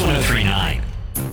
X1039.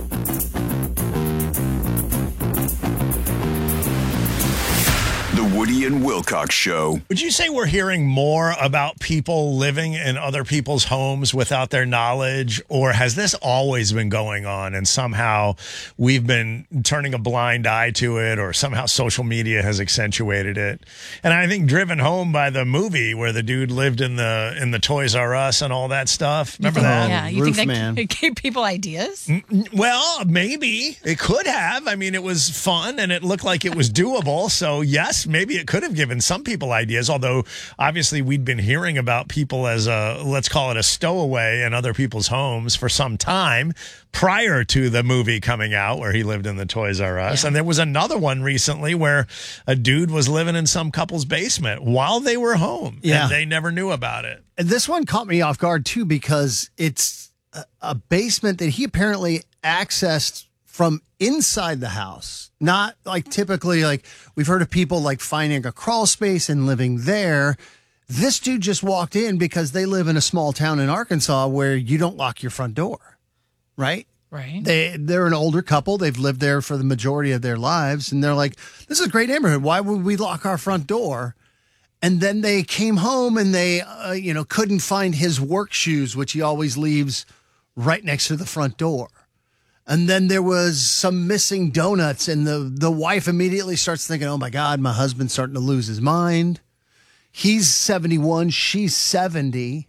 The Woody and Wilcox Show. Would you say we're hearing more about people living in other people's homes without their knowledge, or has this always been going on and somehow we've been turning a blind eye to it, or somehow social media has accentuated it? And I think driven home by the movie where the dude lived in the Toys R Us and all that stuff. Remember that? Yeah, you Roof think man. that gave people ideas? Well, maybe it could have. I mean, it was fun and it looked like it was doable. So yes, maybe it could have given some people ideas, although obviously we'd been hearing about people as let's call it a stowaway in other people's homes for some time prior to the movie coming out where he lived in the Toys R Us. Yeah. And there was another one recently where a dude was living in some couple's basement while they were home. Yeah. And they never knew about it. And this one caught me off guard, too, because it's a basement that he apparently accessed from inside the house. Not like typically, like we've heard of people like finding a crawl space and living there. This dude just walked in because they live in a small town in Arkansas where you don't lock your front door, right? Right. They're an older couple. They've lived there for the majority of their lives. And they're like, this is a great neighborhood. Why would we lock our front door? And then they came home and they, couldn't find his work shoes, which he always leaves right next to the front door. And then there was some missing donuts, and the wife immediately starts thinking, oh, my God, my husband's starting to lose his mind. He's 71, she's 70.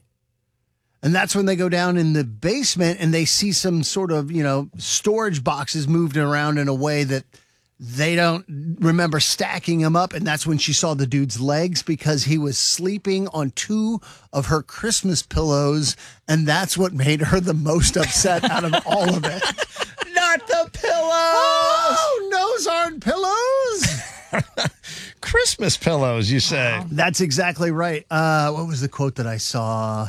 And that's when they go down in the basement and they see some sort of, storage boxes moved around in a way that they don't remember stacking them up. And that's when she saw the dude's legs because he was sleeping on two of her Christmas pillows. And that's what made her the most upset out of all of it. Not the pillows! Oh, those aren't pillows. Christmas pillows, you say? That's exactly right. What was the quote that I saw?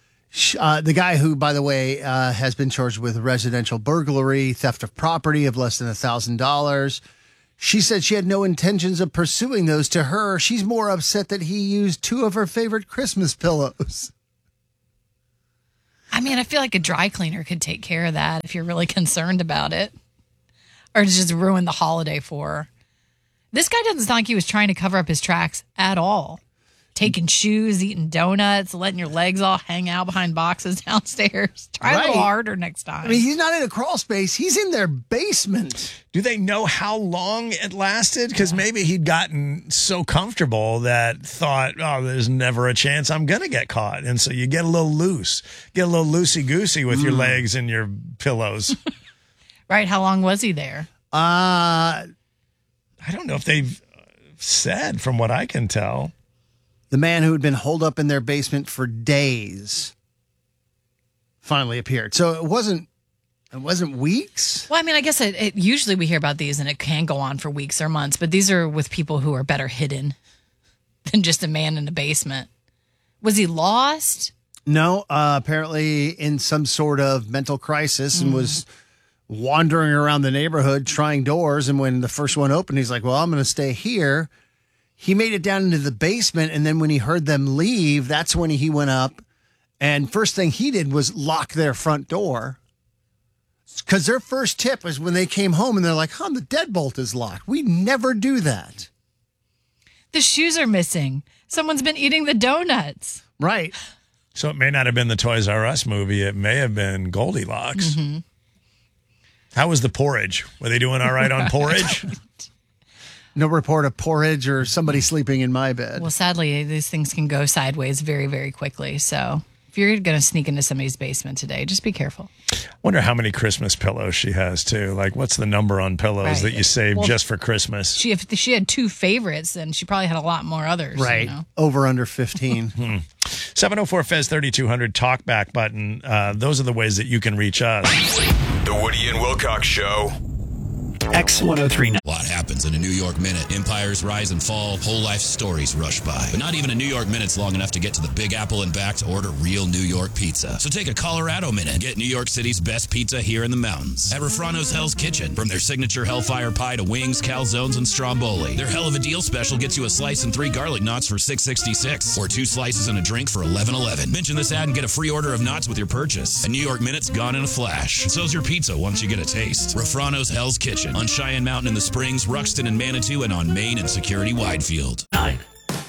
The guy who, by the way, has been charged with residential burglary, theft of property of less than $1,000. She said she had no intentions of pursuing those. To her, she's more upset that he used two of her favorite Christmas pillows. I mean, I feel like a dry cleaner could take care of that if you're really concerned about it. Or just ruin the holiday for her. This guy doesn't sound like he was trying to cover up his tracks at all. Taking shoes, eating donuts, letting your legs all hang out behind boxes downstairs. Try a little Right. harder next time. I mean, he's not in a crawl space. He's in their basement. Do they know how long it lasted? Because maybe he'd gotten so comfortable that thought, oh, there's never a chance I'm going to get caught. And so you get a little loose, get a little loosey-goosey with your legs and your pillows. Right, how long was he there? I don't know if they've said, from what I can tell. The man who had been holed up in their basement for days finally appeared. So it wasn't weeks. Well, I mean, I guess it usually we hear about these and it can go on for weeks or months, but these are with people who are better hidden than just a man in the basement. Was he lost? No, apparently in some sort of mental crisis and was wandering around the neighborhood trying doors. And when the first one opened, he's like, well, I'm going to stay here. He made it down into the basement. And then when he heard them leave, that's when he went up. And first thing he did was lock their front door. Because their first tip was when they came home and they're like, the deadbolt is locked. We never do that. The shoes are missing. Someone's been eating the donuts. Right. So it may not have been the Toys R Us movie. It may have been Goldilocks. Mm-hmm. How was the porridge? Were they doing all right on porridge? No report of porridge or somebody sleeping in my bed. Well, sadly, these things can go sideways very, very quickly. So if you're going to sneak into somebody's basement today, just be careful. Wonder how many Christmas pillows she has, too. Like, what's the number on pillows Right. that you saved Well, just for Christmas? If she had two favorites, then she probably had a lot more others. Right. You know? Over under 15. 704-FEZ3200 talkback button. Those are the ways that you can reach us. The Woody and Wilcox Show. X1039. A lot happened happens in a New York minute. Empires rise and fall, whole life stories rush by. But not even a New York minute's long enough to get to the Big Apple and back to order real New York pizza. So take a Colorado minute and get New York City's best pizza here in the mountains. At Refrano's Hell's Kitchen. From their signature Hellfire Pie to wings, calzones, and stromboli. Their Hell of a Deal special gets you a slice and 3 garlic knots for $6.66. Or 2 slices and a drink for $11.11. Mention this ad and get a free order of knots with your purchase. A New York minute's gone in a flash. And so's your pizza once you get a taste. Refrano's Hell's Kitchen on Cheyenne Mountain in the Springs, Ruxton and Manitou, and on Main and Security Widefield. 9.